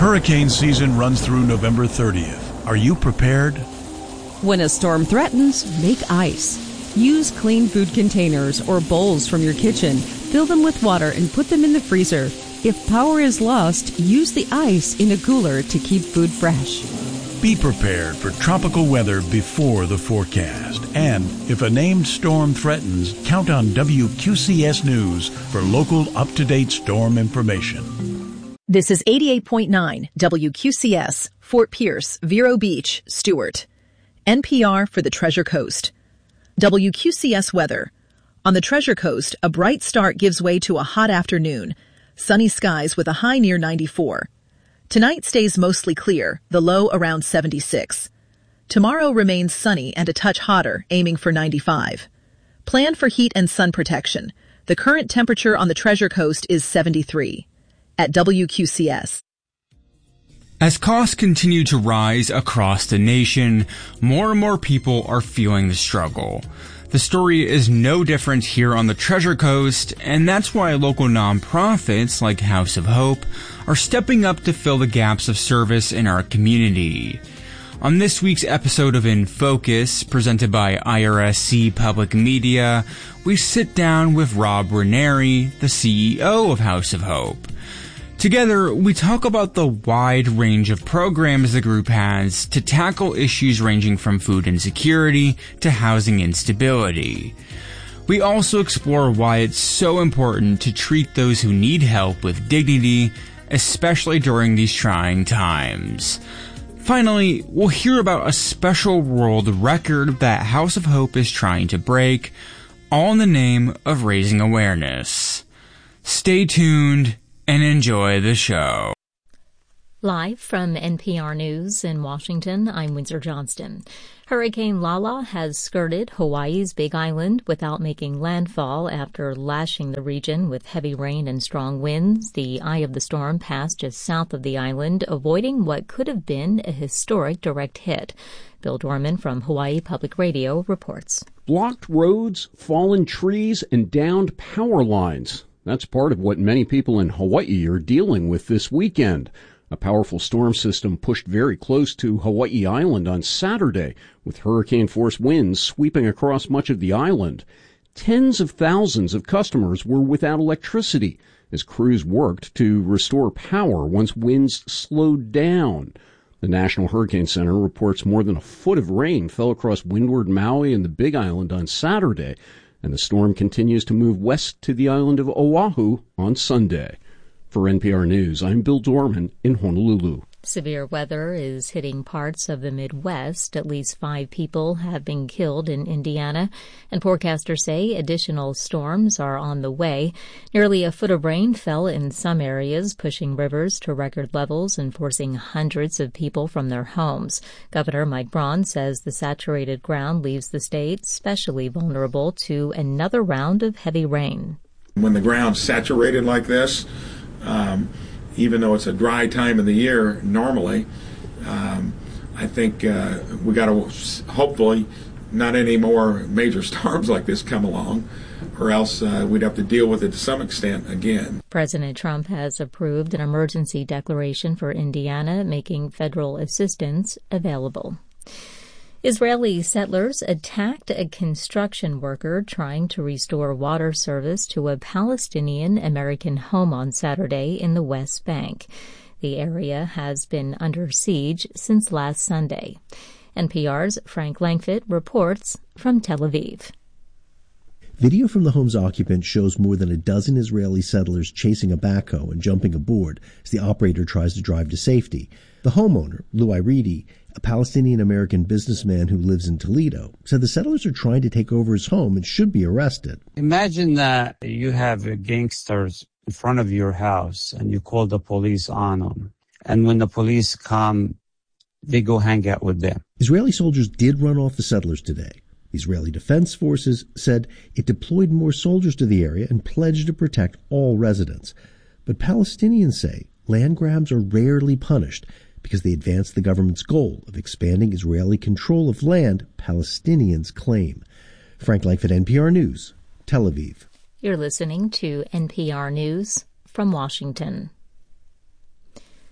Hurricane season runs through November 30th. Are you prepared? When a storm threatens, make ice. Use clean food containers or bowls from your kitchen. Fill them with water and put them in the freezer. If power is lost, use the ice in a cooler to keep food fresh. Be prepared for tropical weather before the forecast. And if a named storm threatens, count on WQCS News for local up-to-date storm information. This is 88.9 WQCS, Fort Pierce, Vero Beach, Stewart. NPR for the Treasure Coast. WQCS weather. On the Treasure Coast, a bright start gives way to a hot afternoon. Sunny skies with a high near 94. Tonight stays mostly clear, the low around 76. Tomorrow remains sunny and a touch hotter, aiming for 95. Plan for heat and sun protection. The current temperature on the Treasure Coast is 73. At WQCS. As costs continue to rise across the nation, more and more people are feeling the struggle. The story is no different here on the Treasure Coast, and that's why local nonprofits like House of Hope are stepping up to fill the gaps of service in our community. On this week's episode of In Focus, presented by IRSC Public Media, we sit down with Rob Ranieri, the CEO of House of Hope. Together, we talk about the wide range of programs the group has to tackle issues ranging from food insecurity to housing instability. We also explore why it's so important to treat those who need help with dignity, especially during these trying times. Finally, we'll hear about a special world record that House of Hope is trying to break, all in the name of raising awareness. Stay tuned and enjoy the show. Live from NPR News in Washington, I'm Windsor Johnston. Hurricane Lala has skirted Hawaii's Big Island without making landfall after lashing the region with heavy rain and strong winds. The eye of the storm passed just south of the island, avoiding what could have been a historic direct hit. Bill Dorman from Hawaii Public Radio reports. Blocked roads, fallen trees, and downed power lines. That's part of what many people in Hawaii are dealing with this weekend. A powerful storm system pushed very close to Hawaii Island on Saturday, with hurricane-force winds sweeping across much of the island. Tens of thousands of customers were without electricity as crews worked to restore power once winds slowed down. The National Hurricane Center reports more than a foot of rain fell across windward Maui and the Big Island on Saturday, and the storm continues to move west to the island of Oahu on Sunday. For NPR News, I'm Bill Dorman in Honolulu. Severe weather is hitting parts of the Midwest. At least 5 people have been killed in Indiana, and forecasters say additional storms are on the way. Nearly a foot of rain fell in some areas, pushing rivers to record levels and forcing hundreds of people from their homes. Governor Mike Braun says the saturated ground leaves the state especially vulnerable to another round of heavy rain. When the ground's saturated like this, even though it's a dry time of the year normally, I think we got to hopefully not any more major storms like this come along, or else we'd have to deal with it to some extent again. President Trump has approved an emergency declaration for Indiana, making federal assistance available. Israeli settlers attacked a construction worker trying to restore water service to a Palestinian-American home on Saturday in the West Bank. The area has been under siege since last Sunday. NPR's Frank Langfitt reports from Tel Aviv. Video from the home's occupant shows more than a dozen Israeli settlers chasing a backhoe and jumping aboard as the operator tries to drive to safety. The homeowner, Lou Iridi, a Palestinian-American businessman who lives in Toledo, said the settlers are trying to take over his home and should be arrested. Imagine that you have gangsters in front of your house and you call the police on them. And when the police come, they go hang out with them. Israeli soldiers did run off the settlers today. The Israeli Defense Forces said it deployed more soldiers to the area and pledged to protect all residents. But Palestinians say land grabs are rarely punished because they advance the government's goal of expanding Israeli control of land Palestinians claim. Frank Langfitt, NPR News, Tel Aviv. You're listening to NPR News from Washington.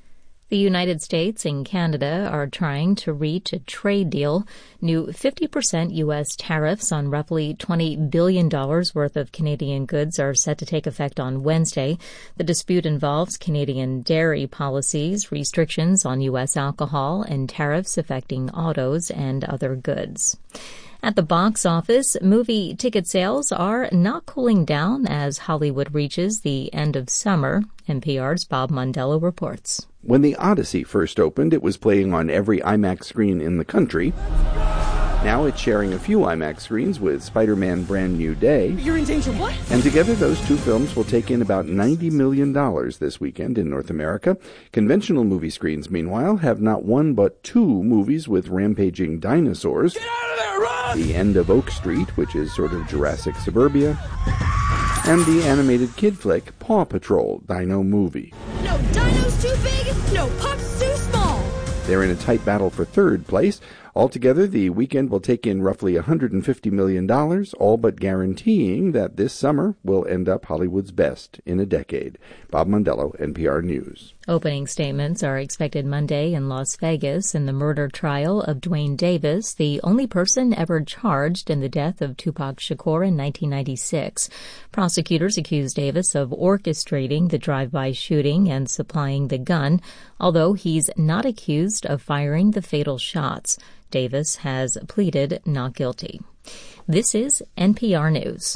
The United States and Canada are trying to reach a trade deal. New 50% U.S. tariffs on roughly $20 billion worth of Canadian goods are set to take effect on Wednesday. The dispute involves Canadian dairy policies, restrictions on U.S. alcohol, and tariffs affecting autos and other goods. At the box office, movie ticket sales are not cooling down as Hollywood reaches the end of summer. NPR's Bob Mondello reports. When The Odyssey first opened, it was playing on every IMAX screen in the country. Now it's sharing a few IMAX screens with Spider-Man Brand New Day. You're in danger, what? And together those two films will take in about $90 million this weekend in North America. Conventional movie screens, meanwhile, have not one but two movies with rampaging dinosaurs. Get out of there, run! The End of Oak Street, which is sort of Jurassic Suburbia, and the animated kid flick Paw Patrol Dino Movie. No dino's too big, no pup's too small. They're in a tight battle for third place. Altogether, the weekend will take in roughly $150 million, all but guaranteeing that this summer will end up Hollywood's best in a decade. Bob Mondello, NPR News. Opening statements are expected Monday in Las Vegas in the murder trial of Duane Davis, the only person ever charged in the death of Tupac Shakur in 1996. Prosecutors accuse Davis of orchestrating the drive-by shooting and supplying the gun, although he's not accused of firing the fatal shots. Davis has pleaded not guilty. This is NPR News.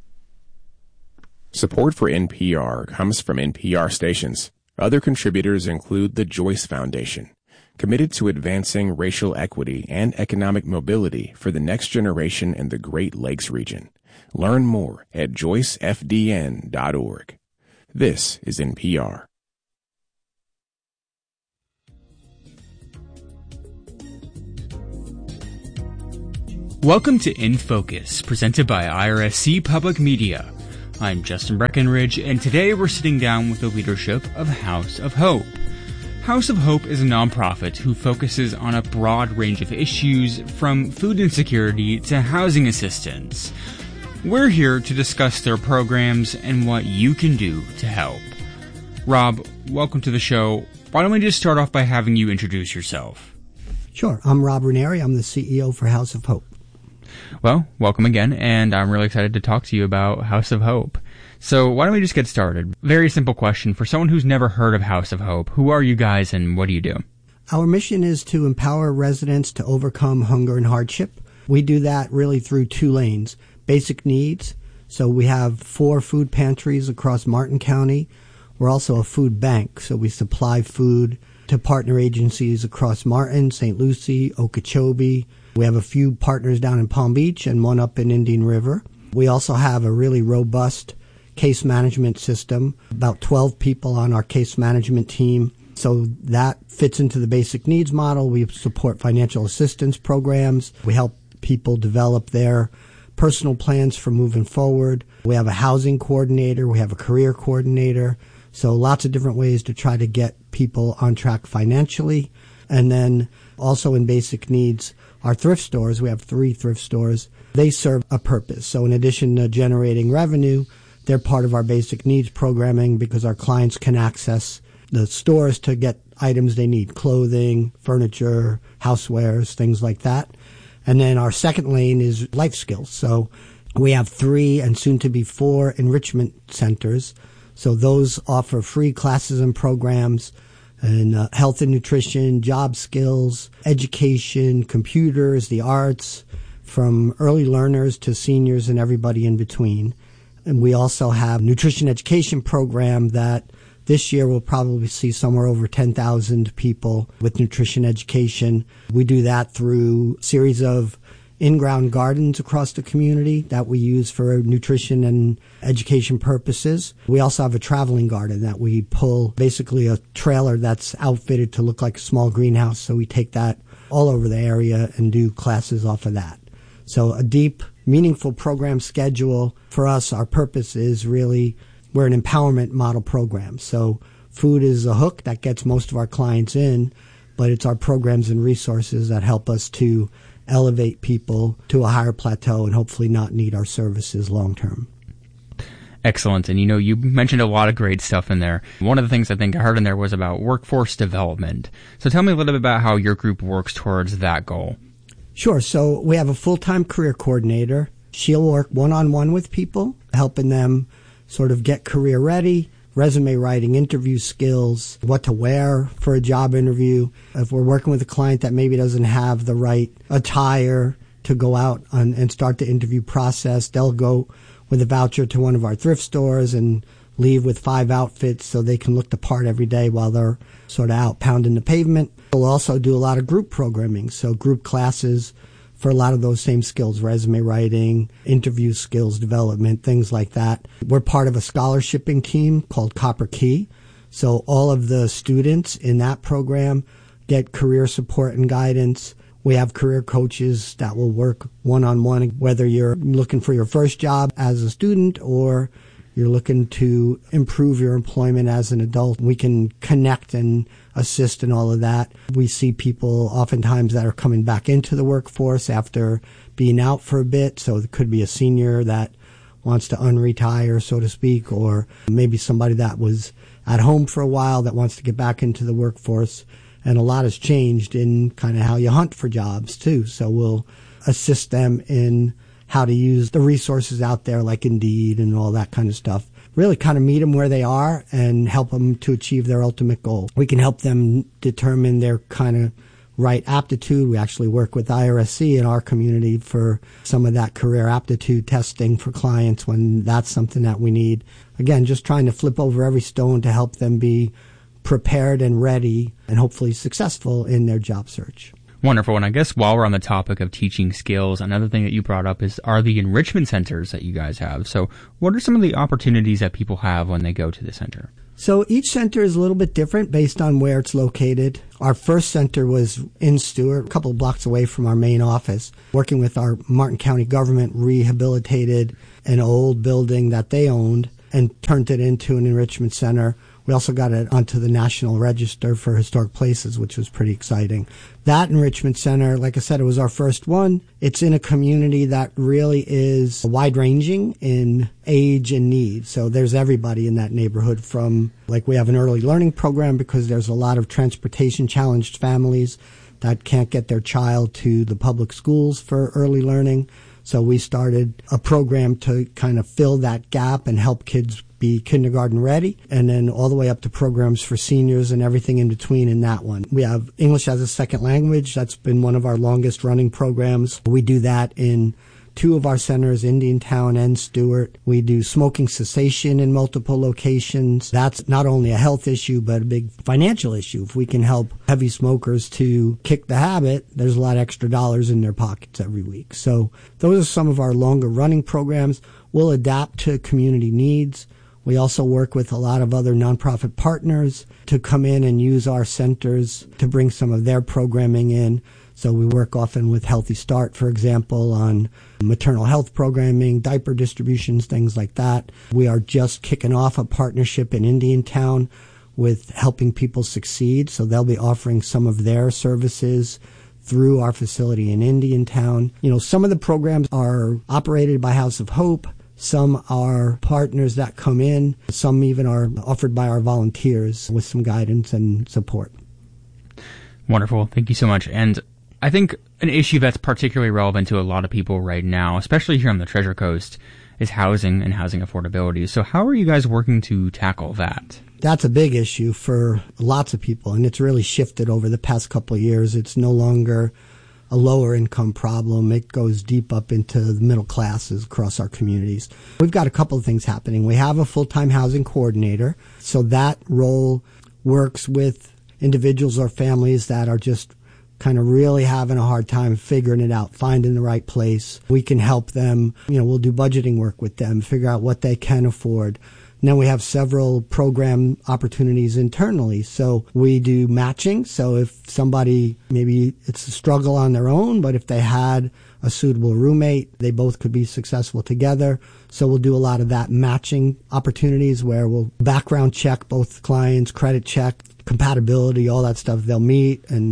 Support for NPR comes from NPR stations. Other contributors include the Joyce Foundation, committed to advancing racial equity and economic mobility for the next generation in the Great Lakes region. Learn more at joycefdn.org. This is NPR. Welcome to In Focus, presented by IRSC Public Media. I'm Justin Breckenridge, and today we're sitting down with the leadership of House of Hope. House of Hope is a nonprofit who focuses on a broad range of issues, from food insecurity to housing assistance. We're here to discuss their programs and what you can do to help. Rob, welcome to the show. Why don't we just start off by having you introduce yourself? Sure. I'm Rob Ranieri. I'm the CEO for House of Hope. Well, welcome again, and I'm really excited to talk to you about House of Hope. So why don't we just get started? Very simple question. For someone who's never heard of House of Hope, who are you guys and what do you do? Our mission is to empower residents to overcome hunger and hardship. We do that really through two lanes. Basic needs. So we have 4 food pantries across Martin County. We're also a food bank, so we supply food to partner agencies across Martin, St. Lucie, Okeechobee. We have a few partners down in Palm Beach and one up in Indian River. We also have a really robust case management system, about 12 people on our case management team. So that fits into the basic needs model. We support financial assistance programs. We help people develop their personal plans for moving forward. We have a housing coordinator. We have a career coordinator. So lots of different ways to try to get people on track financially. And then also in basic needs, our thrift stores, we have 3 thrift stores, they serve a purpose. So in addition to generating revenue, they're part of our basic needs programming because our clients can access the stores to get items they need, clothing, furniture, housewares, things like that. And then our second lane is life skills. So we have 3 and soon to be 4 enrichment centers. So those offer free classes and programs in health and nutrition, job skills, education, computers, the arts, from early learners to seniors and everybody in between. And we also have a nutrition education program that this year we'll probably see somewhere over 10,000 people with nutrition education. We do that through a series of in-ground gardens across the community that we use for nutrition and education purposes. We also have a traveling garden that we pull, basically a trailer that's outfitted to look like a small greenhouse. So we take that all over the area and do classes off of that. So a deep, meaningful program schedule. For us, our purpose is really, we're an empowerment model program. So food is a hook that gets most of our clients in, but it's our programs and resources that help us to elevate people to a higher plateau and hopefully not need our services long term. Excellent. And you mentioned a lot of great stuff in there. One of the things I think I heard in there was about workforce development. So tell me a little bit about how your group works towards that goal. Sure. So we have a full-time career coordinator. She'll work one-on-one with people, helping them sort of get career ready, resume writing, interview skills, what to wear for a job interview. If we're working with a client that maybe doesn't have the right attire to go out and start the interview process, they'll go with a voucher to one of our thrift stores and leave with 5 outfits so they can look the part every day while they're sort of out pounding the pavement. We'll also do a lot of group programming, so group classes for a lot of those same skills, resume writing, interview skills development, things like that. We're part of a scholarshiping team called Copper Key, so all of the students in that program get career support and guidance. We have career coaches that will work one-on-one, whether you're looking for your first job as a student or you're looking to improve your employment as an adult. We can connect and assist in all of that. We see people oftentimes that are coming back into the workforce after being out for a bit. So it could be a senior that wants to unretire, so to speak, or maybe somebody that was at home for a while that wants to get back into the workforce. And a lot has changed in kind of how you hunt for jobs, too. So we'll assist them in how to use the resources out there like Indeed and all that kind of stuff. Really kind of meet them where they are and help them to achieve their ultimate goal. We can help them determine their kind of right aptitude. We actually work with IRSC in our community for some of that career aptitude testing for clients when that's something that we need. Again, just trying to flip over every stone to help them be prepared and ready and hopefully successful in their job search. Wonderful. And I guess while we're on the topic of teaching skills, another thing that you brought up are the enrichment centers that you guys have. So what are some of the opportunities that people have when they go to the center? So each center is a little bit different based on where it's located. Our first center was in Stuart, a couple of blocks away from our main office. Working with our Martin County government, rehabilitated an old building that they owned and turned it into an enrichment center. We also got it onto the National Register for Historic Places, which was pretty exciting. That enrichment center, like I said, it was our first one. It's in a community that really is wide-ranging in age and need. So there's everybody in that neighborhood from, like we have an early learning program because there's a lot of transportation-challenged families that can't get their child to the public schools for early learning. So we started a program to kind of fill that gap and help kids be kindergarten ready, and then all the way up to programs for seniors and everything in between in that one. We have English as a second language. That's been one of our longest running programs. We do that in 2 of our centers, Indiantown and Stuart. We do smoking cessation in multiple locations. That's not only a health issue, but a big financial issue. If we can help heavy smokers to kick the habit, there's a lot of extra dollars in their pockets every week. So those are some of our longer running programs. We'll adapt to community needs. We also work with a lot of other nonprofit partners to come in and use our centers to bring some of their programming in. So we work often with Healthy Start, for example, on maternal health programming, diaper distributions, things like that. We are just kicking off a partnership in Indiantown with Helping People Succeed. So they'll be offering some of their services through our facility in Indiantown. You know, some of the programs are operated by House of Hope. Some are partners that come in. Some even are offered by our volunteers with some guidance and support. Wonderful. Thank you so much. And I think an issue that's particularly relevant to a lot of people right now, especially here on the Treasure Coast, is housing and housing affordability. So how are you guys working to tackle that? That's a big issue for lots of people, and it's really shifted over the past couple of years. It's no longer a lower income problem. It goes deep up into the middle classes across our communities. We've got a couple of things happening. We have a full-time housing coordinator, so that role works with individuals or families that are just kind of really having a hard time figuring it out, finding the right place. We can help them. We'll do budgeting work with them, figure out what they can afford. And then we have several program opportunities internally. So we do matching. So if somebody, maybe it's a struggle on their own, but if they had a suitable roommate, they both could be successful together. So we'll do a lot of that matching opportunities where we'll background check both clients, credit check, compatibility, all that stuff. They'll meet and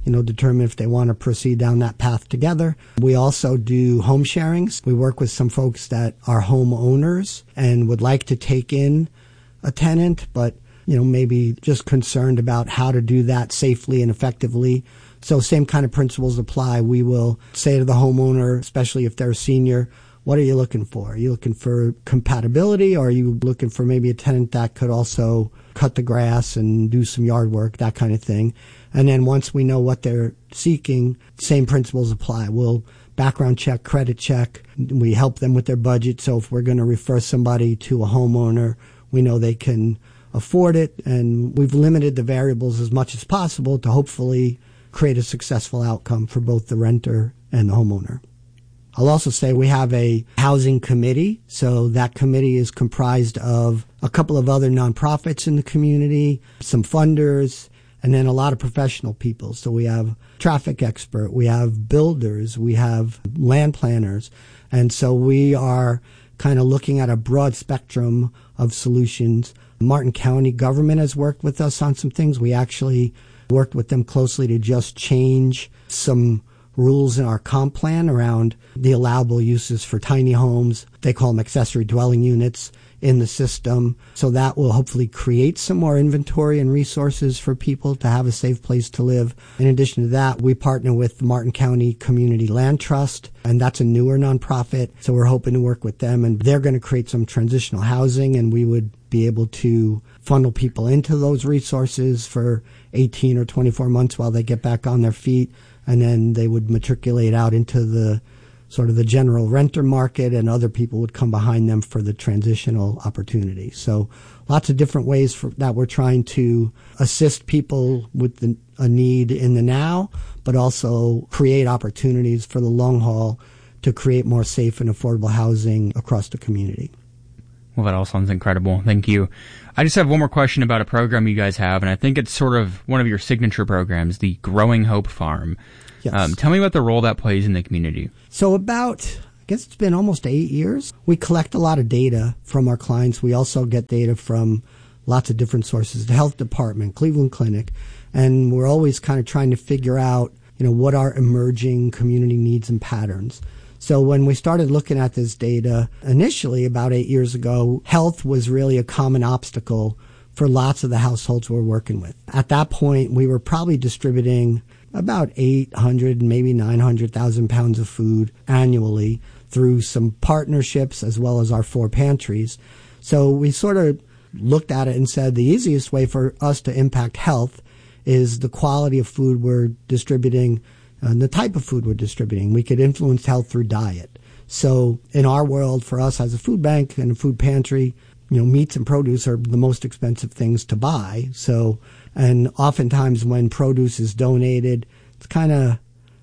determine if they want to proceed down that path together. We also do home sharings. We work with some folks that are homeowners and would like to take in a tenant, but, maybe just concerned about how to do that safely and effectively. So same kind of principles apply. We will say to the homeowner, especially if they're a senior, what are you looking for? Are you looking for compatibility, or are you looking for maybe a tenant that could also cut the grass and do some yard work, that kind of thing? And then once we know what they're seeking, same principles apply. We'll background check, credit check. We help them with their budget. So if we're going to refer somebody to a homeowner, we know they can afford it. And we've limited the variables as much as possible to hopefully create a successful outcome for both the renter and the homeowner. I'll also say we have a housing committee. So that committee is comprised of a couple of other nonprofits in the community, some funders, and then a lot of professional people. So we have traffic expert, we have builders, we have land planners. And so we are kind of looking at a broad spectrum of solutions. Martin County government has worked with us on some things. We actually worked with them closely to just change some rules in our comp plan around the allowable uses for tiny homes. They call them accessory dwelling units in the system. So that will hopefully create some more inventory and resources for people to have a safe place to live. In addition to that, we partner with the Martin County Community Land Trust, and that's a newer nonprofit. So we're hoping to work with them, and they're going to create some transitional housing, and we would be able to funnel people into those resources for 18 or 24 months while they get back on their feet. And then they would matriculate out into the sort of the general renter market, and other people would come behind them for the transitional opportunity. So lots of different ways that we're trying to assist people with a need in the now, but also create opportunities for the long haul to create more safe and affordable housing across the community. Well, that all sounds incredible. Thank you. I just have one more question about a program you guys have, and I think it's sort of one of your signature programs, the Growing Hope Farm. Yes. Tell me about the role that plays in the community. So I guess it's been almost 8 years. We collect a lot of data from our clients. We also get data from lots of different sources, the health department, Cleveland Clinic, and we're always kind of trying to figure out, what are emerging community needs and patterns. So when we started looking at this data initially about 8 years ago, health was really a common obstacle for lots of the households we're working with. At that point, we were probably distributing about 800, maybe 900,000 pounds of food annually through some partnerships as well as our 4 pantries. So we sort of looked at it and said the easiest way for us to impact health is the quality of food we're distributing and the type of food we're distributing. We could influence health through diet. So in our world, for us as a food bank and a food pantry, meats and produce are the most expensive things to buy. So, and oftentimes when produce is donated, it's kind of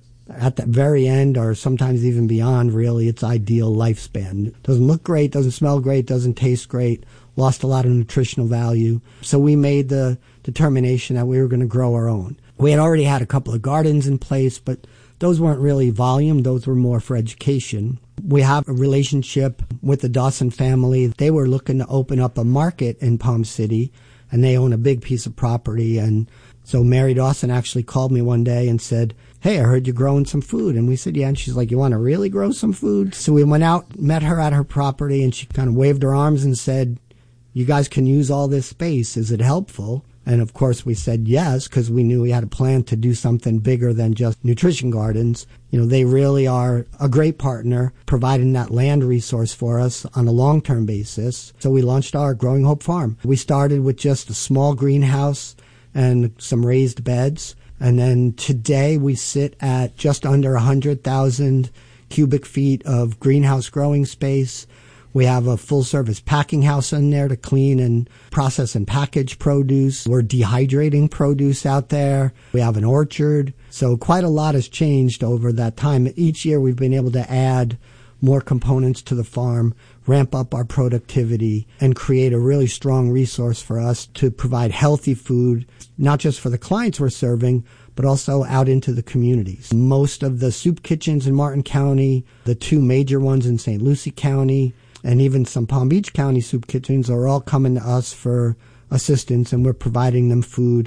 at the very end or sometimes even beyond really its ideal lifespan. It doesn't look great, doesn't smell great, doesn't taste great, lost a lot of nutritional value. So we made the determination that we were going to grow our own. We had already had a couple of gardens in place, but those weren't really volume. Those were more for education. We have a relationship with the Dawson family. They were looking to open up a market in Palm City, and they own a big piece of property. And so Mary Dawson actually called me one day and said, "Hey, I heard you're growing some food." And we said, "Yeah." And she's like, "You want to really grow some food?" So we went out, met her at her property, and she kind of waved her arms and said, "You guys can use all this space. Is it helpful?" And of course we said yes, because we knew we had a plan to do something bigger than just nutrition gardens. They really are a great partner, providing that land resource for us on a long-term basis. So we launched our Growing Hope Farm. We started with just a small greenhouse and some raised beds. And then today we sit at just under 100,000 cubic feet of greenhouse growing space. We have a full-service packing house in there to clean and process and package produce. We're dehydrating produce out there. We have an orchard. So quite a lot has changed over that time. Each year we've been able to add more components to the farm, ramp up our productivity, and create a really strong resource for us to provide healthy food, not just for the clients we're serving, but also out into the communities. Most of the soup kitchens in Martin County, the 2 major ones in St. Lucie County, and even some Palm Beach County soup kitchens are all coming to us for assistance, and we're providing them food.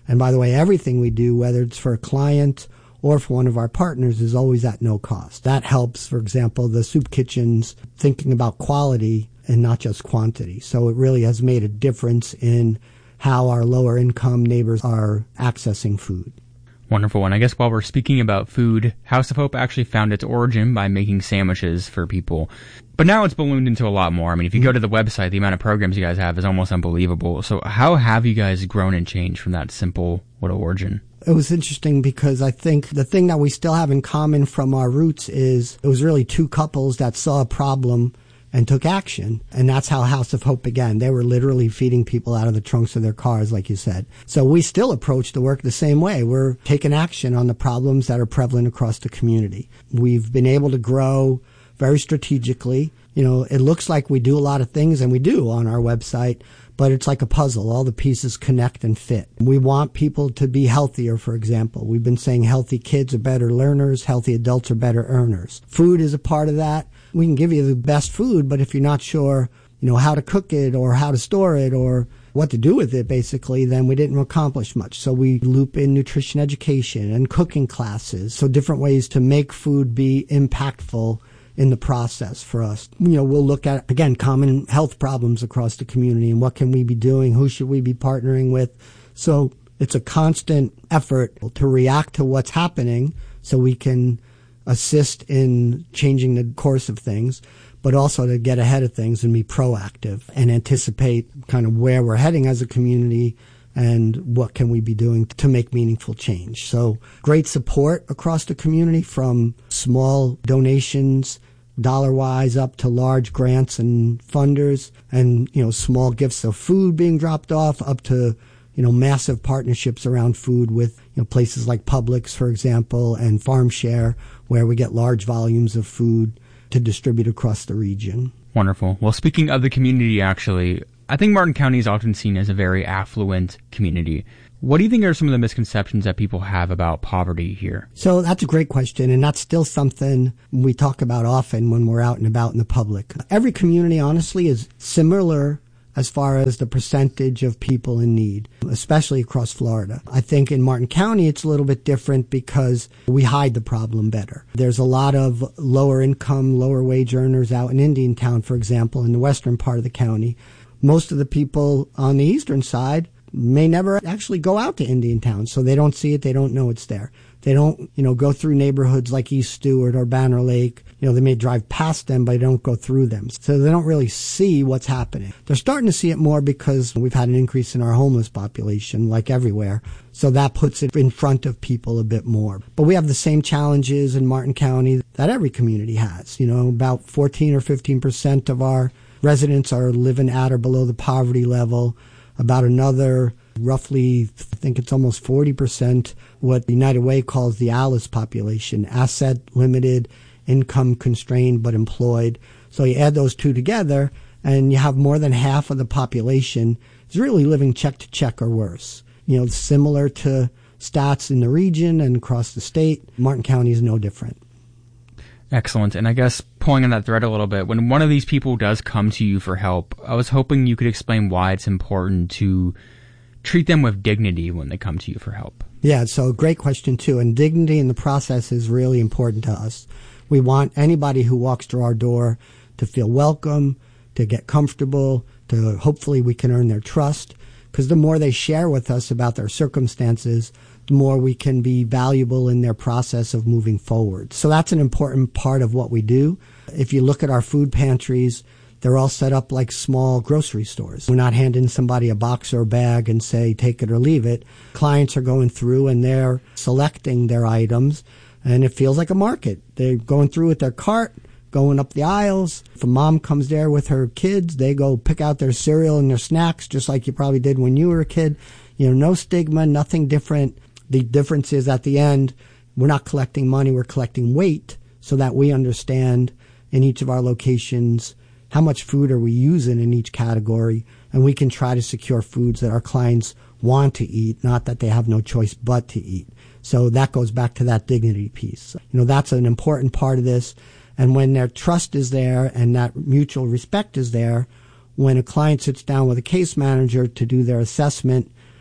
And by the way, everything we do, whether it's for a client or for one of our partners, is always at no cost. That helps, for example, the soup kitchens thinking about quality and not just quantity. So it really has made a difference in how our lower income neighbors are accessing food. Wonderful. And I guess while we're speaking about food, House of Hope actually found its origin by making sandwiches for people. But now it's ballooned into a lot more. I mean, if you go to the website, the amount of programs you guys have is almost unbelievable. So how have you guys grown and changed from that simple little origin? It was interesting because I think the thing that we still have in common from our roots is it was really two couples that saw a problem and took action. And that's how House of Hope began. They were literally feeding people out of the trunks of their cars, like you said. So we still approach the work the same way. We're taking action on the problems that are prevalent across the community. We've been able to grow very strategically. You know, it looks like we do a lot of things, and we do on our website, but it's like a puzzle. All the pieces connect and fit. We want people to be healthier, for example. We've been saying healthy kids are better learners, healthy adults are better earners. Food is a part of that. We can give you the best food, but if you're not sure, how to cook it or how to store it or what to do with it, basically, then we didn't accomplish much. So we loop in nutrition education and cooking classes. So different ways to make food be impactful in the process for us. We'll look at, again, common health problems across the community and what can we be doing? Who should we be partnering with? So it's a constant effort to react to what's happening so we can assist in changing the course of things, but also to get ahead of things and be proactive and anticipate kind of where we're heading as a community and what can we be doing to make meaningful change. So great support across the community, from small donations, dollar-wise, up to large grants and funders, and, small gifts of food being dropped off, up to, massive partnerships around food with, places like Publix, for example, and FarmShare, where we get large volumes of food to distribute across the region. Wonderful. Well, speaking of the community, actually, I think Martin County is often seen as a very affluent community. What do you think are some of the misconceptions that people have about poverty here? So that's a great question, and that's still something we talk about often when we're out and about in the public. Every community, honestly, is similar as far as the percentage of people in need, especially across Florida. I think in Martin County, it's a little bit different because we hide the problem better. There's a lot of lower income, lower wage earners out in Indiantown, for example, in the western part of the county. Most of the people on the eastern side may never actually go out to Indiantown, so they don't see it, they don't know it's there. They don't, go through neighborhoods like East Stewart or Banner Lake. They may drive past them, but they don't go through them. So they don't really see what's happening. They're starting to see it more because we've had an increase in our homeless population, like everywhere. So that puts it in front of people a bit more. But we have the same challenges in Martin County that every community has. About 14 or 15% of our residents are living at or below the poverty level. About another roughly, I think it's almost 40%, what United Way calls the ALICE population, asset limited, income constrained, but employed. So you add those two together, and you have more than half of the population is really living check to check or worse. Similar to stats in the region and across the state, Martin County is no different. Excellent. And I guess pulling on that thread a little bit, when one of these people does come to you for help, I was hoping you could explain why it's important to treat them with dignity when they come to you for help. Yeah, so great question too. And dignity in the process is really important to us. We want anybody who walks through our door to feel welcome, to get comfortable, to hopefully we can earn their trust. Because the more they share with us about their circumstances, the more we can be valuable in their process of moving forward. So that's an important part of what we do. If you look at our food pantries, they're all set up like small grocery stores. We're not handing somebody a box or a bag and say, take it or leave it. Clients are going through and they're selecting their items, and it feels like a market. They're going through with their cart, going up the aisles. If a mom comes there with her kids, they go pick out their cereal and their snacks, just like you probably did when you were a kid. No stigma, nothing different. The difference is at the end, we're not collecting money, we're collecting weight so that we understand in each of our locations how much food are we using in each category, and we can try to secure foods that our clients want to eat, not that they have no choice but to eat. So that goes back to that dignity piece. That's an important part of this. And when their trust is there and that mutual respect is there, when a client sits down with a case manager to do their assessment,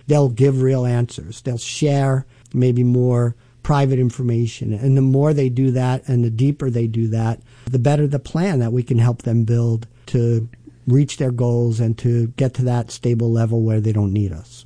they'll give real answers. They'll share maybe more private information. And the more they do that and the deeper they do that, the better the plan that we can help them build to reach their goals and to get to that stable level where they don't need us.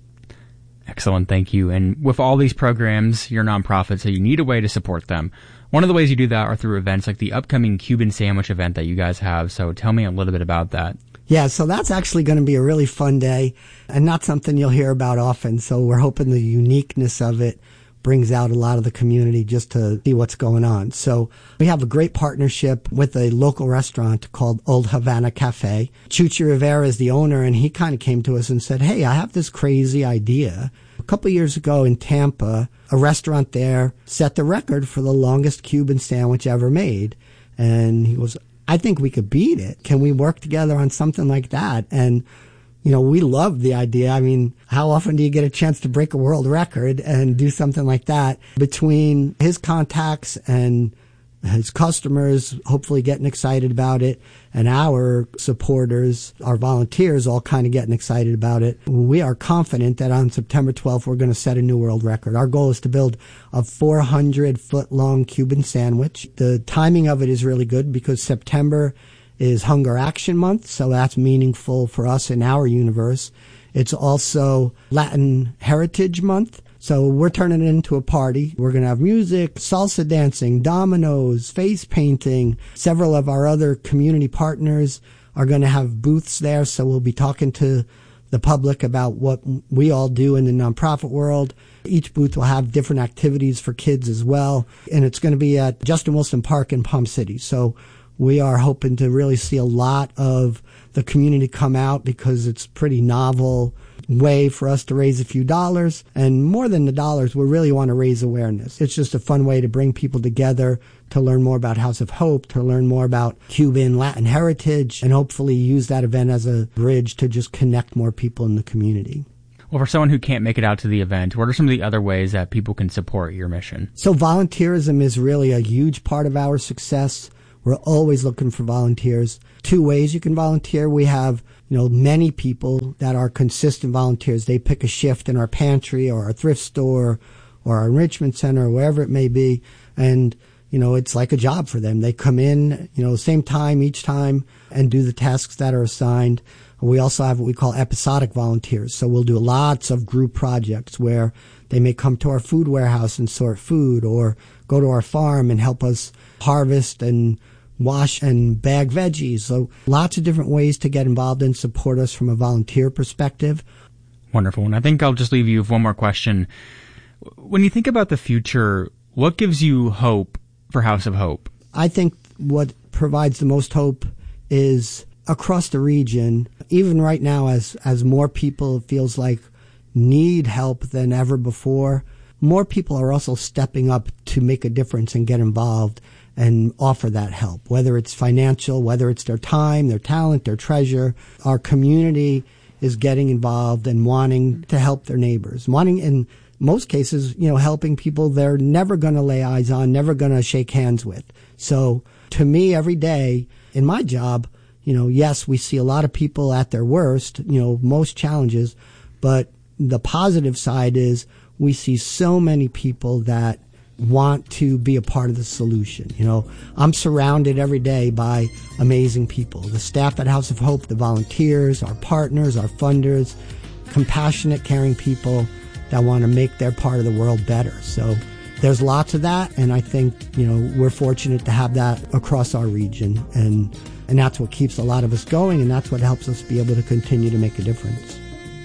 Excellent. Thank you. And with all these programs, you're a nonprofit, so you need a way to support them. One of the ways you do that are through events like the upcoming Cuban Sandwich event that you guys have. So tell me a little bit about that. Yeah, so that's actually going to be a really fun day and not something you'll hear about often. So we're hoping the uniqueness of it brings out a lot of the community just to see what's going on. So we have a great partnership with a local restaurant called Old Havana Cafe. Chuchi Rivera is the owner, and he kind of came to us and said, hey, I have this crazy idea. A couple of years ago in Tampa, a restaurant there set the record for the longest Cuban sandwich ever made. And he goes, I think we could beat it. Can we work together on something like that? And you know, we love the idea. I mean, how often do you get a chance to break a world record and do something like that? Between his contacts and his customers hopefully getting excited about it, and our supporters, our volunteers, all kind of getting excited about it, we are confident that on September 12th, we're going to set a new world record. Our goal is to build a 400-foot-long Cuban sandwich. The timing of it is really good because September is Hunger Action Month, so that's meaningful for us in our universe. It's also Latin Heritage Month, so we're turning it into a party. We're going to have music, salsa dancing, dominoes, face painting. Several of our other community partners are going to have booths there, so we'll be talking to the public about what we all do in the nonprofit world. Each booth will have different activities for kids as well, and it's going to be at Justin Wilson Park in Palm City. So we are hoping to really see a lot of the community come out because it's a pretty novel way for us to raise a few dollars. And more than the dollars, we really want to raise awareness. It's just a fun way to bring people together to learn more about House of Hope, to learn more about Cuban Latin heritage, and hopefully use that event as a bridge to just connect more people in the community. Well, for someone who can't make it out to the event, what are some of the other ways that people can support your mission? So volunteerism is really a huge part of our success. We're always looking for volunteers. 2 ways you can volunteer. We have, many people that are consistent volunteers. They pick a shift in our pantry or our thrift store or our enrichment center or wherever it may be. And, it's like a job for them. They come in, same time each time and do the tasks that are assigned. We also have what we call episodic volunteers. So we'll do lots of group projects where they may come to our food warehouse and sort food or go to our farm and help us harvest and wash and bag veggies. So lots of different ways to get involved and support us from a volunteer perspective. Wonderful. And I think I'll just leave you with one more question. When you think about the future, what gives you hope for House of Hope? I think what provides the most hope is across the region, even right now as more people, it feels like, need help than ever before, more people are also stepping up to make a difference and get involved and offer that help, whether it's financial, whether it's their time, their talent, their treasure. Our community is getting involved and wanting to help their neighbors, wanting, in most cases, helping people they're never going to lay eyes on, never going to shake hands with. So to me, every day in my job, yes, we see a lot of people at their worst, most challenges, but the positive side is we see so many people that want to be a part of the solution. I'm surrounded every day by amazing people. The staff at House of Hope, the volunteers, our partners, our funders, compassionate, caring people that want to make their part of the world better. So there's lots of that, and I think, we're fortunate to have that across our region, and that's what keeps a lot of us going, and that's what helps us be able to continue to make a difference.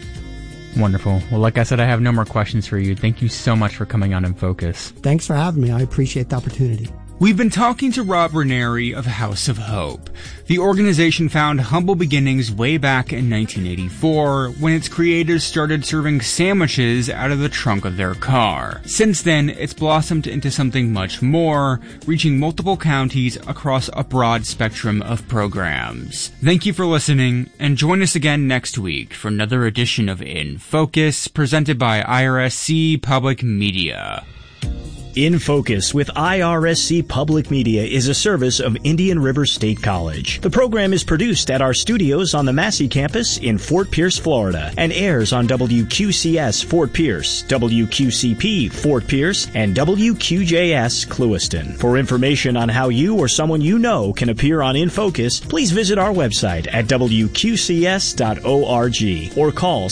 Wonderful. Well, like I said, I have no more questions for you. Thank you so much for coming on In Focus. Thanks for having me. I appreciate the opportunity. We've been talking to Rob Ranieri of House of Hope. The organization found humble beginnings way back in 1984 when its creators started serving sandwiches out of the trunk of their car. Since then, it's blossomed into something much more, reaching multiple counties across a broad spectrum of programs. Thank you for listening, and join us again next week for another edition of In Focus, presented by IRSC Public Media. In Focus with IRSC Public Media is a service of Indian River State College. The program is produced at our studios on the Massey campus in Fort Pierce, Florida, and airs on WQCS Fort Pierce, WQCP Fort Pierce, and WQJS Clewiston. For information on how you or someone you know can appear on In Focus, please visit our website at WQCS.org or call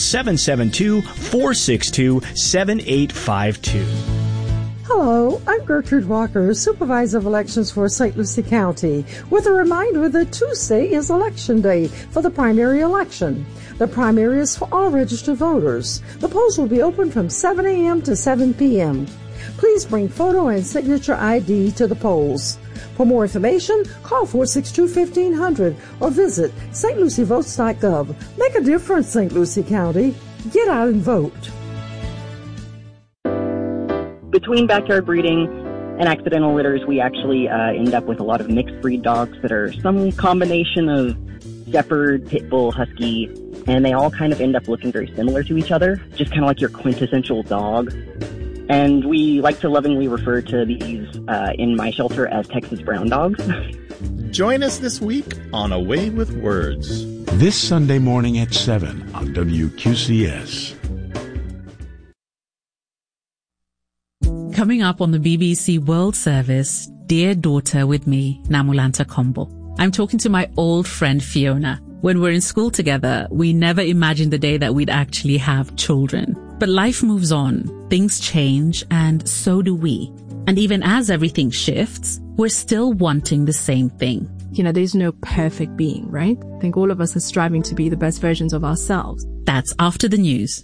772-462-7852. Hello, I'm Gertrude Walker, Supervisor of Elections for St. Lucie County, with a reminder that Tuesday is Election Day for the primary election. The primary is for all registered voters. The polls will be open from 7 a.m. to 7 p.m. Please bring photo and signature ID to the polls. For more information, call 462-1500 or visit stlucievotes.gov. Make a difference, St. Lucie County. Get out and vote. Between backyard breeding and accidental litters, we actually end up with a lot of mixed breed dogs that are some combination of shepherd, pit bull, husky, and they all kind of end up looking very similar to each other, just kind of like your quintessential dog. And we like to lovingly refer to these in my shelter as Texas brown dogs. Join us this week on A Way with Words. This Sunday morning at 7 on WQCS. Coming up on the BBC World Service, Dear Daughter with me, Namulanta Kombo. I'm talking to my old friend Fiona. When we're in school together, we never imagined the day that we'd actually have children. But life moves on, things change, and so do we. And even as everything shifts, we're still wanting the same thing. You know, there's no perfect being, right? I think all of us are striving to be the best versions of ourselves. That's after the news.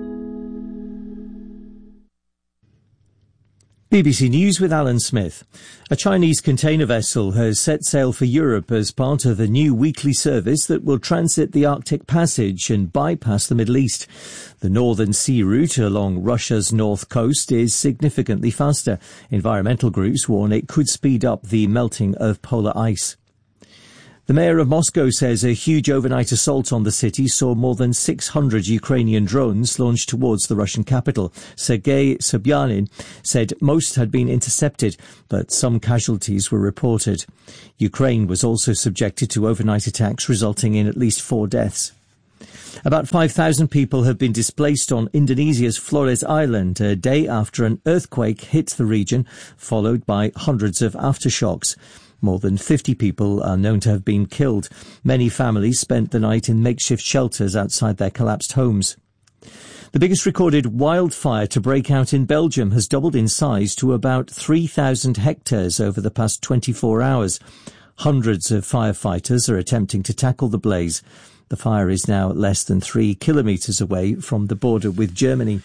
BBC News with Alan Smith. A Chinese container vessel has set sail for Europe as part of a new weekly service that will transit the Arctic Passage and bypass the Middle East. The Northern Sea route along Russia's north coast is significantly faster. Environmental groups warn it could speed up the melting of polar ice. The mayor of Moscow says a huge overnight assault on the city saw more than 600 Ukrainian drones launched towards the Russian capital. Sergei Sobyanin said most had been intercepted, but some casualties were reported. Ukraine was also subjected to overnight attacks, resulting in at least 4 deaths. About 5,000 people have been displaced on Indonesia's Flores Island a day after an earthquake hit the region, followed by hundreds of aftershocks. More than 50 people are known to have been killed. Many families spent the night in makeshift shelters outside their collapsed homes. The biggest recorded wildfire to break out in Belgium has doubled in size to about 3,000 hectares over the past 24 hours. Hundreds of firefighters are attempting to tackle the blaze. The fire is now less than 3 kilometres away from the border with Germany.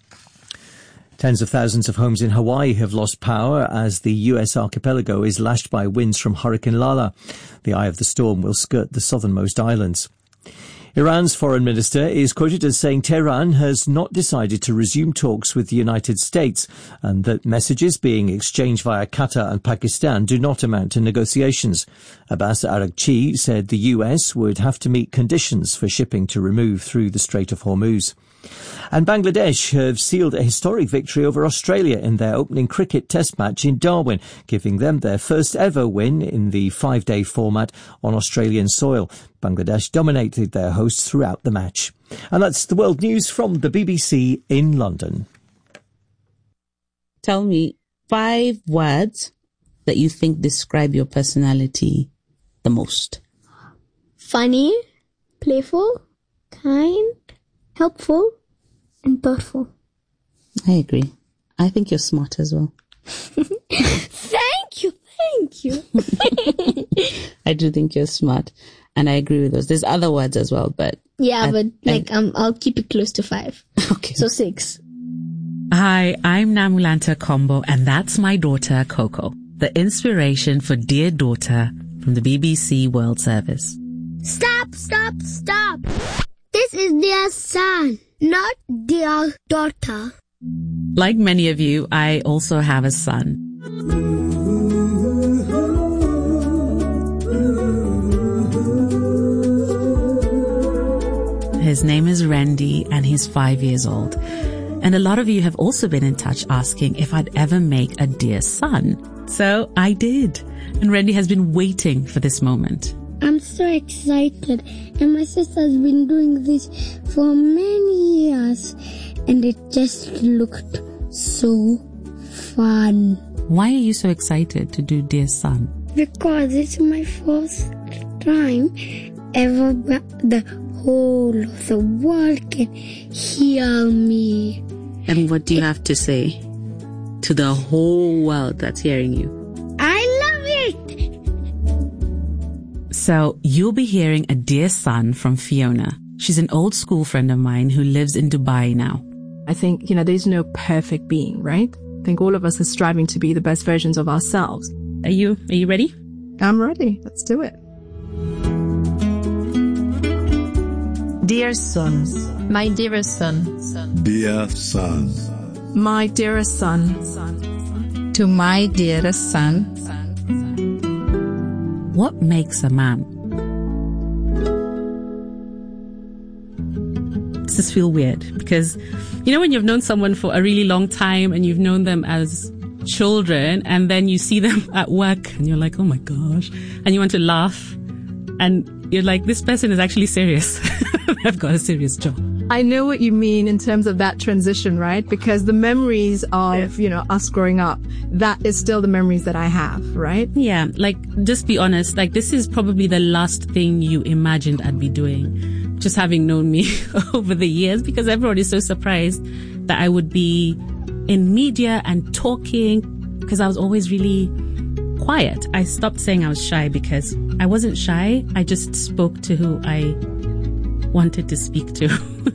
Tens of thousands of homes in Hawaii have lost power as the U.S. archipelago is lashed by winds from Hurricane Lala. The eye of the storm will skirt the southernmost islands. Iran's foreign minister is quoted as saying Tehran has not decided to resume talks with the United States and that messages being exchanged via Qatar and Pakistan do not amount to negotiations. Abbas Araghchi said the U.S. would have to meet conditions for shipping to remove through the Strait of Hormuz. And Bangladesh have sealed a historic victory over Australia in their opening cricket test match in Darwin, giving them their first ever win in the 5-day format on Australian soil. Bangladesh dominated their hosts throughout the match. And that's the world news from the BBC in London. Tell me 5 words that you think describe your personality the most. Funny, playful, kind, helpful, and thoughtful. I agree. I think you're smart as well. Thank you. I do think you're smart, and I agree with those. There's other words as well, but I'll keep it close to 5. Okay. So 6. Hi, I'm Namulanta Kombo, and that's my daughter Coco, the inspiration for Dear Daughter from the BBC World Service. Stop. This is their son, not their daughter. Like many of you, I also have a son. His name is Randy, and he's 5 years old. And a lot of you have also been in touch asking if I'd ever make a dear son. So I did. And Randy has been waiting for this moment. I'm so excited. And my sister's been doing this for many years. And it just looked so fun. Why are you so excited to do Dear Son? Because it's my first time ever the whole of the world can hear me. And what do you have to say to the whole world that's hearing you? I love it! So you'll be hearing a Dear Son from Fiona. She's an old school friend of mine who lives in Dubai now. I think, there's no perfect being, right? I think all of us are striving to be the best versions of ourselves. Are you ready? I'm ready. Let's do it. Dear son. My dearest son. Dear son. My dearest son. To my dearest son. What makes a man? Does this feel weird? Because, when you've known someone for a really long time and you've known them as children and then you see them at work and you're like, oh my gosh, and you want to laugh and you're like, this person is actually serious. I've got a serious job. I know what you mean in terms of that transition, right? Because the memories of, us growing up, that is still the memories that I have, right? Yeah. Just be honest. This is probably the last thing you imagined I'd be doing. Just having known me over the years, because everyone is so surprised that I would be in media and talking, because I was always really quiet. I stopped saying I was shy because I wasn't shy. I just spoke to who I wanted to speak to.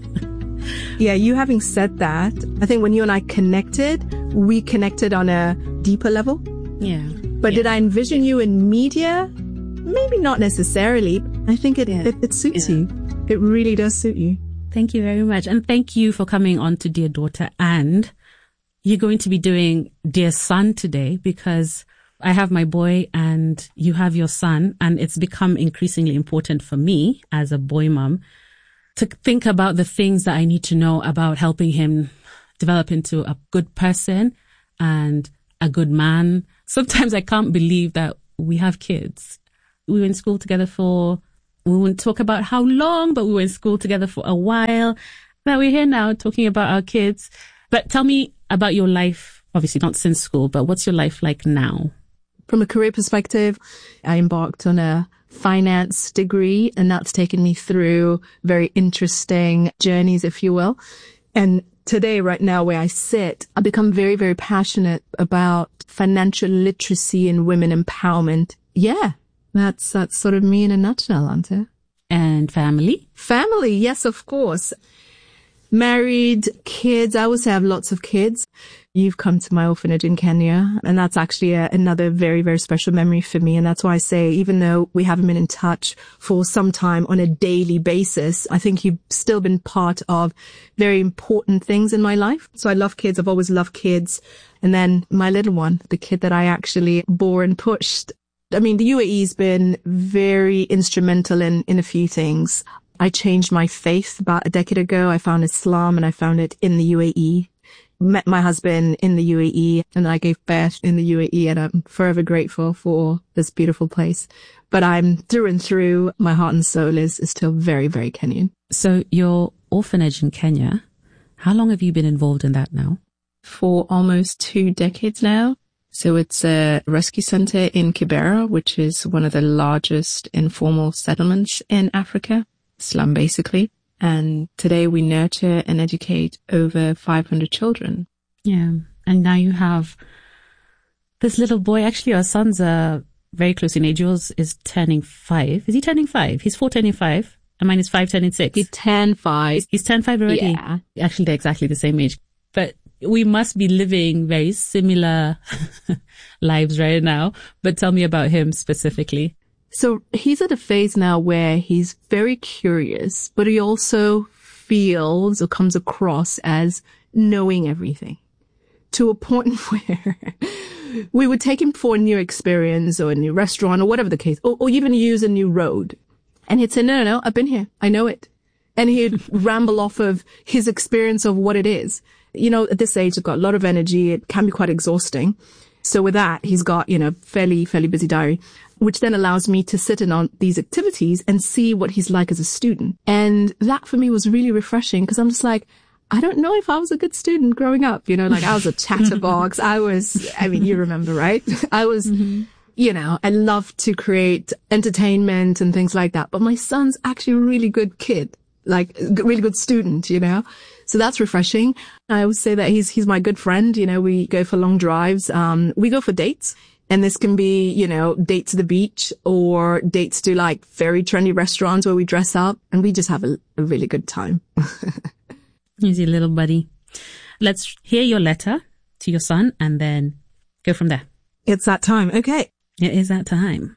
Yeah, you having said that, I think when you and I connected, we connected on a deeper level. Yeah. But did I envision you in media? Maybe not necessarily. I think it suits you. It really does suit you. Thank you very much. And thank you for coming on to Dear Daughter. And you're going to be doing Dear Son today, because I have my boy and you have your son. And it's become increasingly important for me as a boy mom to think about the things that I need to know about helping him develop into a good person and a good man. Sometimes I can't believe that we have kids. We were in school together we won't talk about how long, but we were in school together for a while. Now we're here now talking about our kids. But tell me about your life, obviously not since school, but what's your life like now? From a career perspective, I embarked on a finance degree, and that's taken me through very interesting journeys, if you will. And today, right now, where I sit, I've become very, very passionate about financial literacy and women empowerment. Yeah, that's sort of me in a nutshell, Ante. And family? Family, yes, of course. Married, kids. I always have lots of kids. You've come to my orphanage in Kenya, and that's actually another very, very special memory for me. And that's why I say, even though we haven't been in touch for some time on a daily basis, I think you've still been part of very important things in my life. So I love kids. I've always loved kids. And then my little one, the kid that I actually bore and pushed. I mean, the UAE's been very instrumental in a few things. I changed my faith about a decade ago. I found Islam and I found it in the UAE. Met my husband in the UAE and I gave birth in the UAE, and I'm forever grateful for this beautiful place. But I'm through and through, my heart and soul is still very, very Kenyan. So your orphanage in Kenya, how long have you been involved in that now? For almost 2 decades now. So it's a rescue center in Kibera, which is one of the largest informal settlements in Africa, slum basically. And today we nurture and educate over 500 children. Yeah. And now you have this little boy. Actually, our sons are very close in age. Yours is turning 5. Is he turning 5? He's 4 turning 5. And mine is 5 turning 6. He's 10-5. He's 10-5 already? Yeah. Actually, they're exactly the same age. But we must be living very similar lives right now. But tell me about him specifically. So he's at a phase now where he's very curious, but he also feels or comes across as knowing everything, to a point where we would take him for a new experience or a new restaurant or whatever the case, or even use a new road. And he'd say, no, I've been here. I know it. And he'd ramble off of his experience of what it is. You know, at this age, I've got a lot of energy. It can be quite exhausting. So with that, he's got, fairly busy diary, which then allows me to sit in on these activities and see what he's like as a student. And that for me was really refreshing because I'm just like, I don't know if I was a good student growing up, I was a chatterbox. You remember, right? I was, I love to create entertainment and things like that. But my son's actually a really good kid, like a really good student, So that's refreshing. I always say that he's my good friend. We go for long drives. We go for dates. And this can be, dates to the beach or dates to like very trendy restaurants where we dress up and we just have a really good time. Easy little buddy. Let's hear your letter to your son and then go from there. It's that time. Okay. It is that time.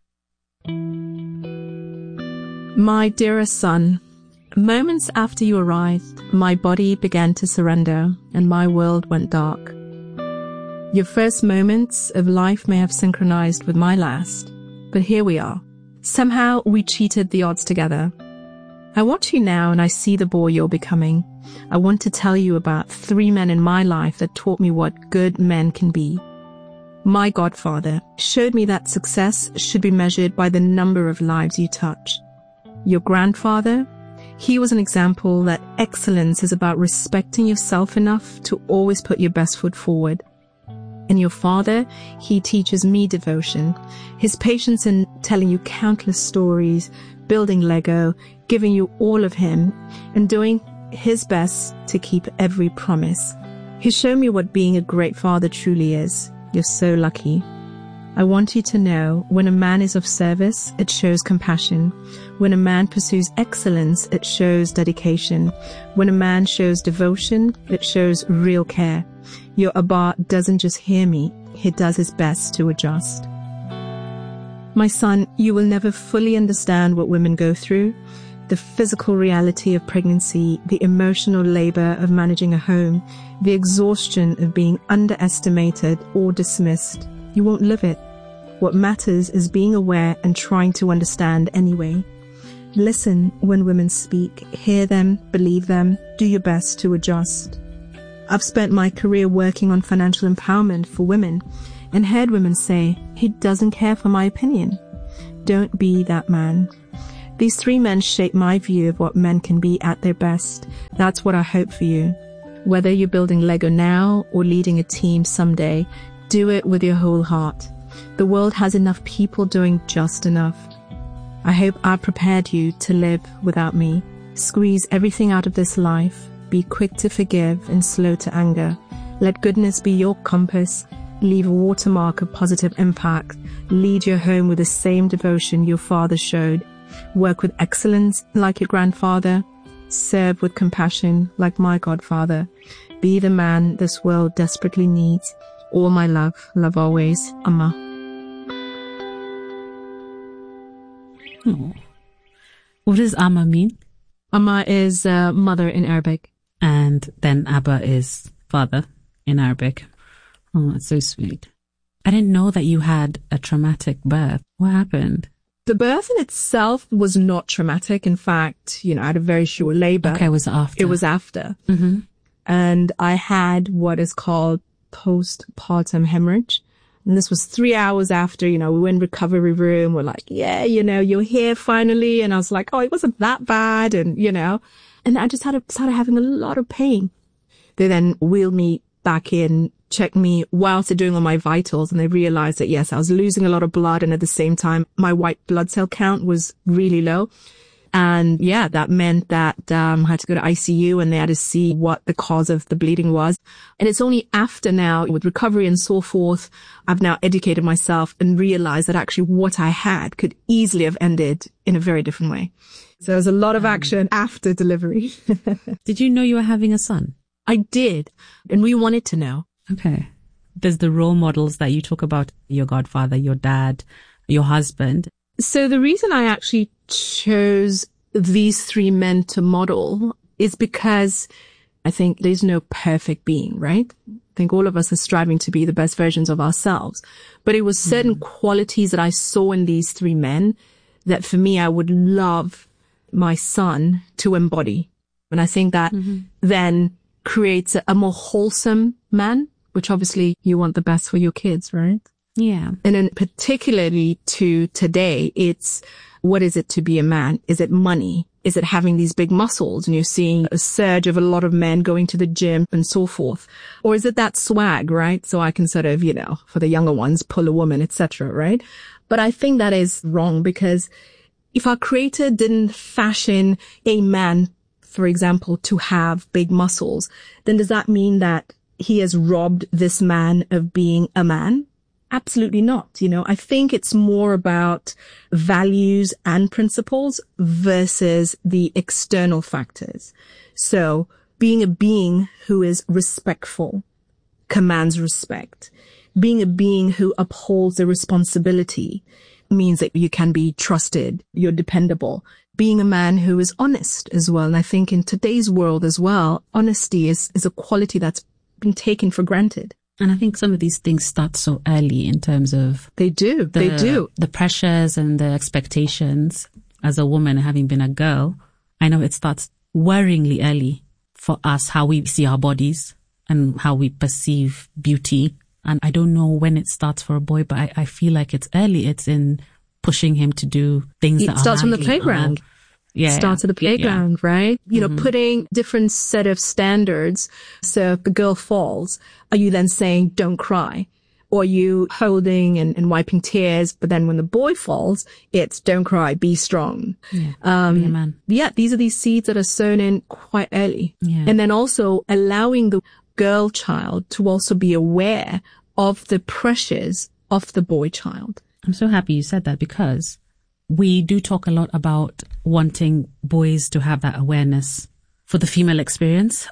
My dearest son, moments after you arrived, my body began to surrender and my world went dark. Your first moments of life may have synchronized with my last, but here we are. Somehow we cheated the odds together. I watch you now and I see the boy you're becoming. I want to tell you about 3 men in my life that taught me what good men can be. My godfather showed me that success should be measured by the number of lives you touch. Your grandfather, he was an example that excellence is about respecting yourself enough to always put your best foot forward. And your father, he teaches me devotion, his patience in telling you countless stories, building Lego, giving you all of him, and doing his best to keep every promise. He's shown me what being a great father truly is. You're so lucky. I want you to know, when a man is of service, it shows compassion. When a man pursues excellence, it shows dedication. When a man shows devotion, it shows real care. Your Abba doesn't just hear me, he does his best to adjust. My son, you will never fully understand what women go through, the physical reality of pregnancy, the emotional labor of managing a home, the exhaustion of being underestimated or dismissed. You won't live it. What matters is being aware and trying to understand anyway. Listen when women speak, hear them, believe them, do your best to adjust. I've spent my career working on financial empowerment for women and heard women say, he doesn't care for my opinion. Don't be that man. These 3 men shape my view of what men can be at their best. That's what I hope for you. Whether you're building Lego now or leading a team someday, do it with your whole heart. The world has enough people doing just enough. I hope I prepared you to live without me. Squeeze everything out of this life. Be quick to forgive and slow to anger. Let goodness be your compass. Leave a watermark of positive impact. Lead your home with the same devotion your father showed. Work with excellence like your grandfather. Serve with compassion like my godfather. Be the man this world desperately needs. All my love. Love always. Amma. Oh. What does Amma mean? Amma is mother in Arabic. And then Abba is father in Arabic. Oh, that's so sweet. I didn't know that you had a traumatic birth. What happened? The birth in itself was not traumatic. In fact, I had a very short labor. Okay, it was after. It was after. Mm-hmm. And I had what is called postpartum hemorrhage. And this was 3 hours after, we were in recovery room. We're like, yeah, you're here finally. And I was like, oh, it wasn't that bad. And, and I just started having a lot of pain. They then wheeled me back in, checked me whilst they're doing all my vitals. And they realized that, yes, I was losing a lot of blood. And at the same time, my white blood cell count was really low. And yeah, that meant that I had to go to ICU and they had to see what the cause of the bleeding was. And it's only after now, with recovery and so forth, I've now educated myself and realized that actually what I had could easily have ended in a very different way. So there's a lot of action after delivery. Did you know you were having a son? I did. And we wanted to know. Okay. There's the role models that you talk about, your godfather, your dad, your husband. So the reason I actually chose these 3 men to model is because I think there's no perfect being, right? I think all of us are striving to be the best versions of ourselves. But it was certain qualities that I saw in these 3 men that for me, I would love my son to embody. And I think that then creates a more wholesome man, which obviously you want the best for your kids, right? Yeah. And then particularly to today, it's what is it to be a man? Is it money? Is it having these big muscles? And you're seeing a surge of a lot of men going to the gym and so forth. Or is it that swag, right? So I can sort of, for the younger ones, pull a woman, etc., right? But I think that is wrong, because if our creator didn't fashion a man, for example, to have big muscles, then does that mean that he has robbed this man of being a man? Absolutely not. I think it's more about values and principles versus the external factors. So being a being who is respectful, commands respect, being a being who upholds the responsibility means that you can be trusted, you're dependable, being a man who is honest as well. And I think in today's world as well, honesty is a quality that's been taken for granted. And I think some of these things start so early in terms of... They do. The pressures and the expectations as a woman, having been a girl. I know it starts worryingly early for us, how we see our bodies and how we perceive beauty. And I don't know when it starts for a boy, but I feel like it's early. It's in pushing him to do things that starts from the playground. Starts at the playground, right? Putting different set of standards. So if the girl falls, are you then saying, don't cry? Or are you holding and wiping tears? But then when the boy falls, it's don't cry, be strong. Be a man. Yeah, these are these seeds that are sown in quite early. Yeah. And then also allowing the girl child to also be aware of the pressures of the boy child. I'm so happy you said that, because we do talk a lot about wanting boys to have that awareness for the female experience,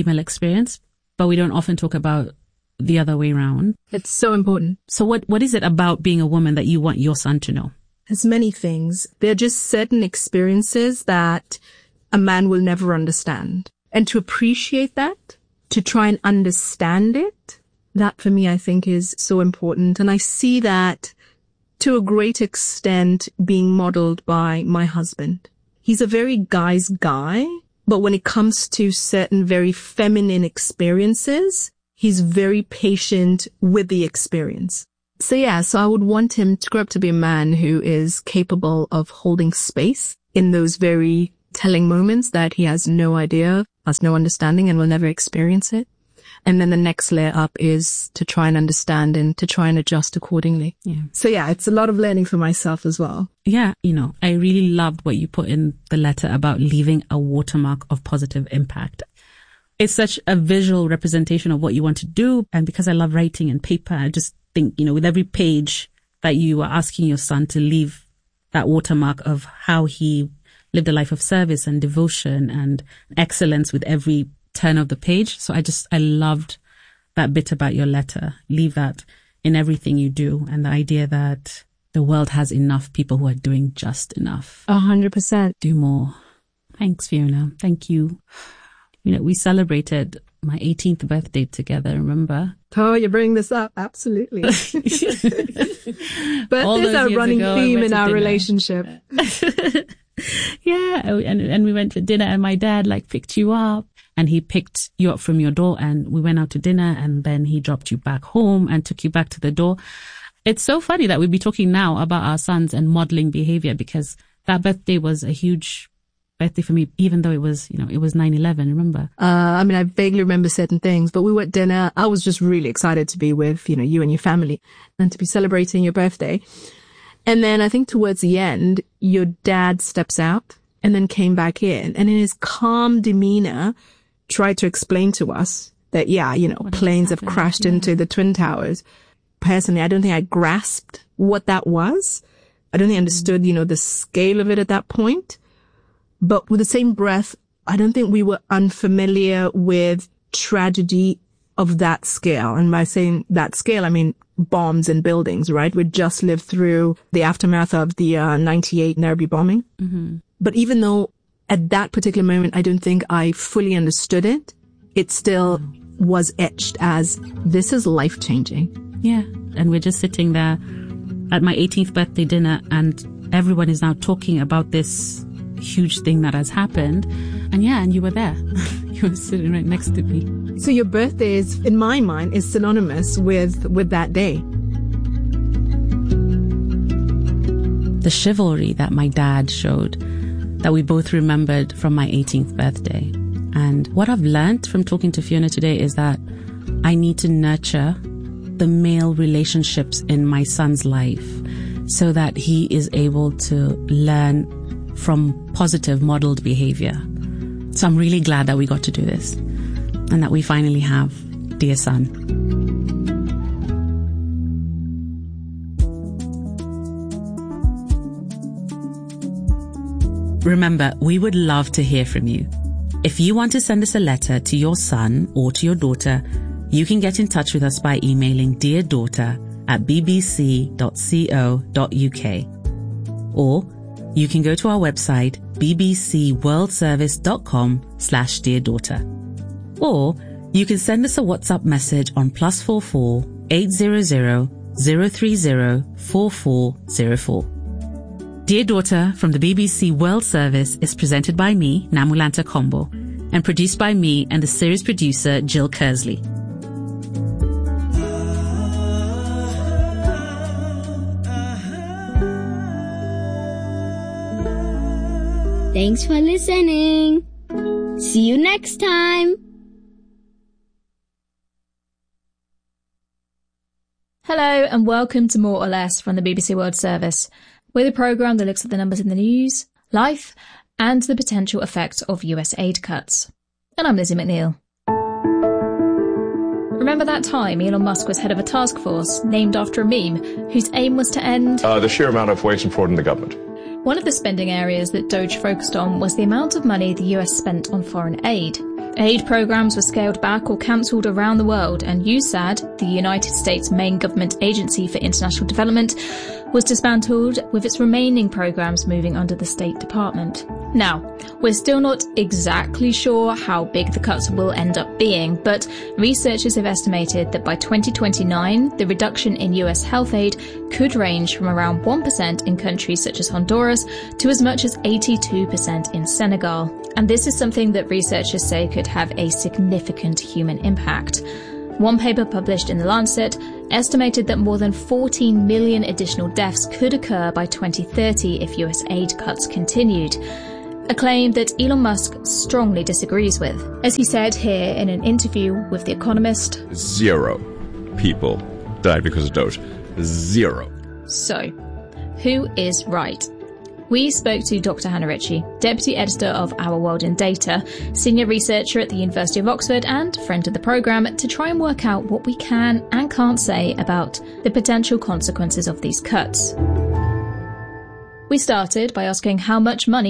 but we don't often talk about the other way around. It's so important. So what is it about being a woman that you want your son to know? There's many things. There are just certain experiences that a man will never understand. And to appreciate that, to try and understand it, that for me, I think is so important. And I see that to a great extent being modeled by my husband. He's a very guy's guy, but when it comes to certain very feminine experiences, he's very patient with the experience. So I would want him to grow up to be a man who is capable of holding space in those very telling moments that he has no idea, has no understanding, and will never experience it. And then the next layer up is to try and understand and to try and adjust accordingly. Yeah. So it's a lot of learning for myself as well. Yeah. I really loved what you put in the letter about leaving a watermark of positive impact. It's such a visual representation of what you want to do. And because I love writing and paper, I just think, with every page that you are asking your son to leave that watermark of how he lived a life of service and devotion and excellence with every turn of the page. So I loved that bit about your letter. Leave that in everything you do, and the idea that the world has enough people who are doing just enough. 100%. Do more. Thanks, Fiona. Thank you. We celebrated my 18th birthday together, remember? Oh, you bring this up. Absolutely. Birthdays are a running theme in our relationship. Yeah. And we went to dinner, and my dad picked you up. And he picked you up from your door, and we went out to dinner, and then he dropped you back home and took you back to the door. It's so funny that we'd be talking now about our sons and modeling behavior, because that birthday was a huge birthday for me, even though it was 9/11, remember? I vaguely remember certain things, but we were at dinner. I was just really excited to be with, you and your family and to be celebrating your birthday. And then I think towards the end, your dad steps out and then came back in, and in his calm demeanor, tried to explain to us that, planes have crashed into the Twin Towers. Personally, I don't think I grasped what that was. I don't think I understood, the scale of it at that point. But with the same breath, I don't think we were unfamiliar with tragedy of that scale. And by saying that scale, I mean bombs and buildings, right? We just lived through the aftermath of the 98 Nairobi bombing. Mm-hmm. But even though at that particular moment, I don't think I fully understood it, it still was etched as this is life-changing. Yeah. And we're just sitting there at my 18th birthday dinner, and everyone is now talking about this huge thing that has happened. And you were there. He was sitting right next to me. So your birthday is, in my mind, is synonymous with that day. The chivalry that my dad showed, that we both remembered from my 18th birthday. And what I've learned from talking to Fiona today is that I need to nurture the male relationships in my son's life so that he is able to learn from positive modeled behavior. So I'm really glad that we got to do this and that we finally have Dear Son. Remember, we would love to hear from you. If you want to send us a letter to your son or to your daughter, you can get in touch with us by emailing deardaughter@bbc.co.uk. Or you can go to our website, bbcworldservice.com/deardaughter. Or you can send us a WhatsApp message on +44 800 030 4404. Dear Daughter from the BBC World Service is presented by me, Namulanta Kombo, and produced by me and the series producer, Jill Kersley. Thanks for listening. See you next time. Hello and welcome to More or Less from the BBC World Service. We're the programme that looks at the numbers in the news, life, and the potential effects of US aid cuts. And I'm Lizzie McNeil. Remember that time Elon Musk was head of a task force named after a meme whose aim was to end the sheer amount of waste and fraud in the government? One of the spending areas that Doge focused on was the amount of money the US spent on foreign aid. Aid programs were scaled back or cancelled around the world, and USAID, the United States main government agency for international development, was dismantled, with its remaining programs moving under the State Department. Now, we're still not exactly sure how big the cuts will end up being, but researchers have estimated that by 2029, the reduction in US health aid could range from around 1% in countries such as Honduras to as much as 82% in Senegal. And this is something that researchers say could have a significant human impact. One paper published in The Lancet estimated that more than 14 million additional deaths could occur by 2030 if US aid cuts continued, a claim that Elon Musk strongly disagrees with. As he said here in an interview with The Economist, 0 people died because of Doge. 0. So, who is right? We spoke to Dr. Hannah Ritchie, Deputy Editor of Our World in Data, Senior Researcher at the University of Oxford and friend of the programme, to try and work out what we can and can't say about the potential consequences of these cuts. We started by asking how much money